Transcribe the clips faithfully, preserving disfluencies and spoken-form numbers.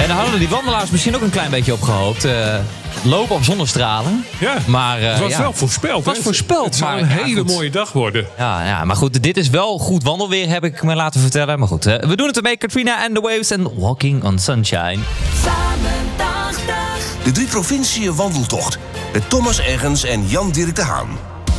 dan hadden die wandelaars misschien ook een klein beetje opgehoopt. Uh, lopen op zonnestralen. Ja, maar, uh, het was ja. wel voorspeld. Het was hè? voorspeld. Het zou maar, een ja, hele goed. mooie dag worden. Ja, ja, maar goed, dit is wel goed wandelweer, heb ik me laten vertellen. Maar goed, uh, we doen het ermee. Katrina and the Waves en Walking on Sunshine. De drie provinciën wandeltocht. Met Thomas Eggens en Jan-Dirk de Haan.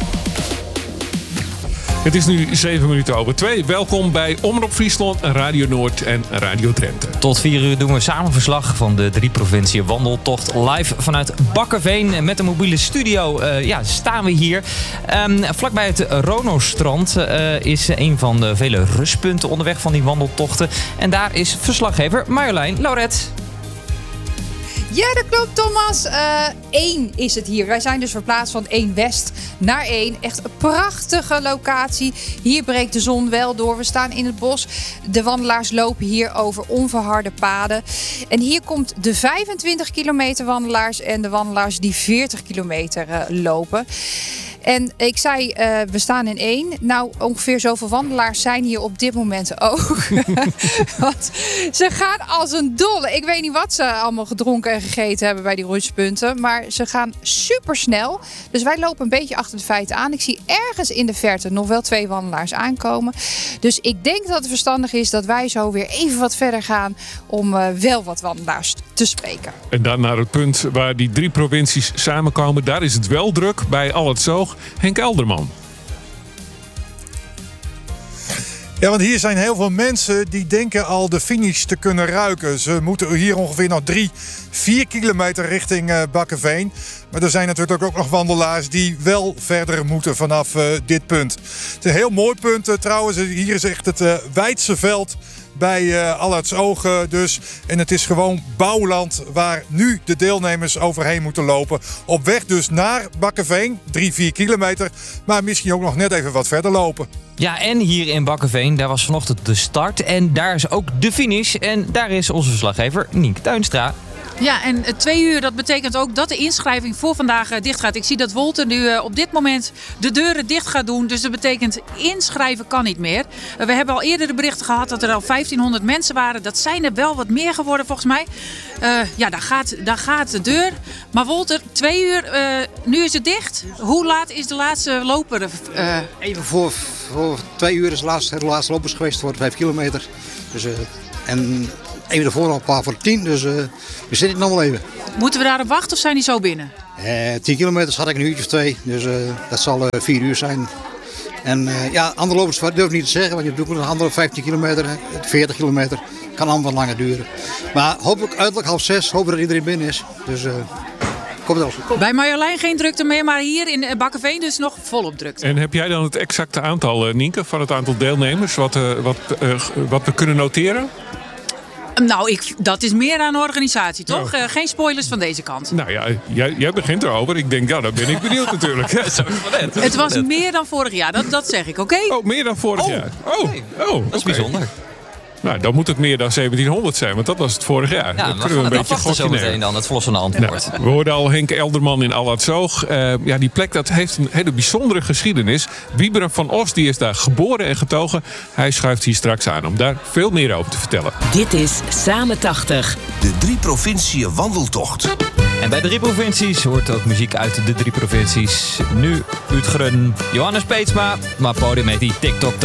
Het is nu zeven minuten over twee. Welkom bij Omroep Friesland, Radio Noord en Radio Drenthe. Tot vier uur doen we samen verslag van de drie provinciën wandeltocht live vanuit Bakkerveen. Met een mobiele studio uh, ja, staan we hier. Um, vlakbij het Rono-strand uh, is een van de vele rustpunten onderweg van die wandeltochten. En daar is verslaggever Marjolein Lauret. Ja, dat klopt, Thomas. één uh, is het hier. Wij zijn dus verplaatst van één West naar één. Echt een prachtige locatie. Hier breekt de zon wel door. We staan in het bos. De wandelaars lopen hier over onverharde paden. En hier komt de vijfentwintig kilometer wandelaars en de wandelaars die veertig kilometer uh, lopen. En ik zei, uh, we staan in één. Nou, ongeveer zoveel wandelaars zijn hier op dit moment ook. Want ze gaan als een dolle. Ik weet niet wat ze allemaal gedronken en gegeten hebben bij die rustpunten. Maar ze gaan super snel. Dus wij lopen een beetje achter de feiten aan. Ik zie ergens in de verte nog wel twee wandelaars aankomen. Dus ik denk dat het verstandig is dat wij zo weer even wat verder gaan om uh, wel wat wandelaars te spreken. En dan naar het punt waar die drie provincies samenkomen. Daar is het wel druk bij Al het Zoog. Henk Elderman. Ja, want hier zijn heel veel mensen die denken al de finish te kunnen ruiken. Ze moeten hier ongeveer nog drie, vier kilometer richting uh, Bakkerveen. Maar er zijn natuurlijk ook nog wandelaars die wel verder moeten vanaf uh, dit punt. Het is een heel mooi punt uh, trouwens. Hier is echt het uh, wijdse veld bij uh, Allertsoog dus. En het is gewoon bouwland waar nu de deelnemers overheen moeten lopen. Op weg dus naar Bakkerveen, drie, vier kilometer. Maar misschien ook nog net even wat verder lopen. Ja, en hier in Bakkerveen, daar was vanochtend de start. En daar is ook de finish. En daar is onze verslaggever Nienke Tuinstra. Ja, en twee uur, dat betekent ook dat de inschrijving voor vandaag uh, dicht gaat. Ik zie dat Wolter nu uh, op dit moment de deuren dicht gaat doen. Dus dat betekent inschrijven kan niet meer. Uh, we hebben al eerder de berichten gehad dat er al vijftienhonderd mensen waren. Dat zijn er wel wat meer geworden volgens mij. Uh, ja, daar gaat, daar gaat de deur. Maar Wolter, twee uur, uh, nu is het dicht. Hoe laat is de laatste loper? Uh... Even voor, voor twee uur is de laatste, de laatste lopers geweest voor vijf kilometer. Dus, uh, en... Even ervoor al een paar voor de tien, dus uh, we zitten nog wel even. Moeten we daarop wachten of zijn die zo binnen? Uh, tien kilometer had ik een uurtje of twee, dus uh, dat zal uh, vier uur zijn. En uh, ja, andere lopers durf ik niet te zeggen, want je doet nog andere vijftien kilometer, veertig kilometer. Kan allemaal wat langer duren. Maar hopelijk uiterlijk half zes, hopen dat iedereen binnen is. Dus uh, komt het wel. Bij Marjolein geen drukte meer, maar hier in Bakkerveen dus nog volop drukte. En heb jij dan het exacte aantal, uh, Nienke, van het aantal deelnemers, wat, uh, wat, uh, wat we kunnen noteren? Nou, ik, dat is meer aan organisatie, toch? Ja. Uh, geen spoilers van deze kant. Nou ja, jij, jij begint erover. Ik denk, ja, dan ben ik benieuwd natuurlijk. Ja, zo net, het was net. meer dan vorig jaar, dat, dat zeg ik, oké? Okay? Oh, meer dan vorig oh. jaar. Oh, nee. oh dat is okay. bijzonder. Nou, dan moet het meer dan zeventienhonderd zijn, want dat was het vorig jaar. Ja, dat we kunnen we een beetje gokje nemen. Dan het verlossende antwoord. Nou, we hoorden al Henk Elderman in Allertsoog. Uh, ja, die plek dat heeft een hele bijzondere geschiedenis. Wieberen van Os die is daar geboren en getogen. Hij schuift hier straks aan om daar veel meer over te vertellen. Dit is Samen tachtig. De drie provinciën wandeltocht. En bij de drie provincies hoort ook muziek uit de drie provincies. Nu Utgeren, Johannes Peetsma, maar podium met die TikTok.